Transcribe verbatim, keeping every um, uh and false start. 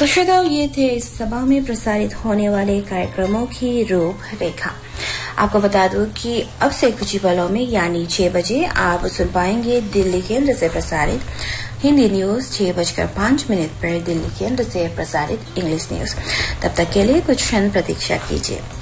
तो श्रोताओं, ये थे इस सभा में प्रसारित होने वाले कार्यक्रमों की रूपरेखा। आपको बता दूं कि अब से कुछ ही पलों में यानी छह बजे आप सुन पाएंगे दिल्ली केंद्र से प्रसारित हिंदी न्यूज। छह बजकर पांच मिनट पर दिल्ली केंद्र से प्रसारित इंग्लिश न्यूज। तब तक के लिए कुछ क्षण प्रतीक्षा कीजिए।